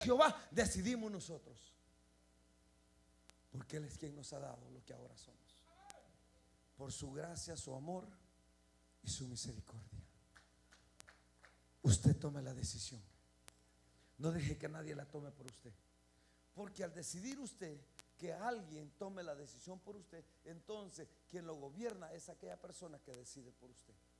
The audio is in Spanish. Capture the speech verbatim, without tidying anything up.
Jehová, decidimos nosotros. Porque Él es quien nos ha dado lo que ahora somos. Por su gracia, su amor y su misericordia. Usted tome la decisión. No deje que nadie la tome por usted. Porque al decidir usted que alguien tome la decisión por usted, entonces quien lo gobierna es aquella persona que decide por usted.